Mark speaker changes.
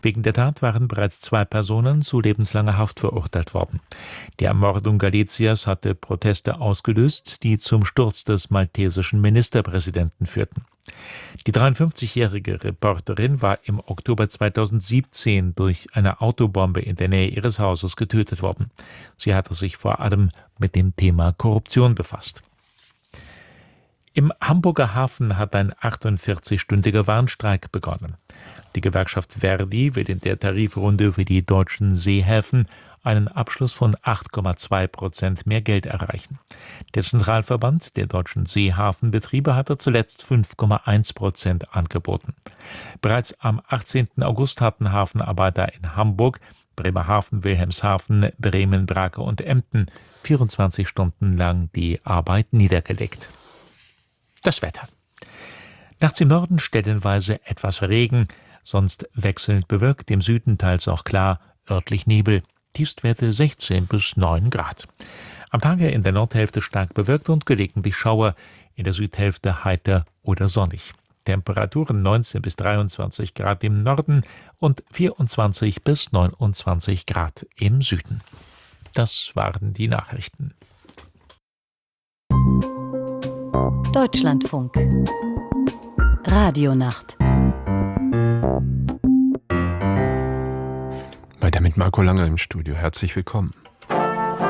Speaker 1: Wegen der Tat waren bereits 2 Personen zu lebenslanger Haft verurteilt worden. Die Ermordung Galizias hatte Proteste ausgelöst, die zum Sturz des maltesischen Ministerpräsidenten führten. Die 53-jährige Reporterin war im Oktober 2017 durch eine Autobombe in der Nähe ihres Hauses getötet worden. Sie hatte sich vor allem mit dem Thema Korruption befasst. Im Hamburger Hafen hat ein 48-stündiger Warnstreik begonnen. Die Gewerkschaft ver.di will in der Tarifrunde für die deutschen Seehäfen einen Abschluss von 8,2% mehr Geld erreichen. Der Zentralverband der deutschen Seehafenbetriebe hatte zuletzt 5,1% angeboten. Bereits am 18. August hatten Hafenarbeiter in Hamburg, Bremerhaven, Wilhelmshaven, Bremen, Brake und Emden 24 Stunden lang die Arbeit niedergelegt. Das Wetter. Nachts im Norden stellenweise etwas Regen, sonst wechselnd bewölkt, im Süden teils auch klar, örtlich Nebel. Tiefstwerte 16 bis 9 Grad. Am Tage in der Nordhälfte stark bewölkt und gelegentlich Schauer, in der Südhälfte heiter oder sonnig. Temperaturen 19 bis 23 Grad im Norden und 24 bis 29 Grad im Süden. Das waren die Nachrichten.
Speaker 2: Deutschlandfunk Radionacht.
Speaker 3: Weiter mit Marco Lange im Studio. Herzlich willkommen.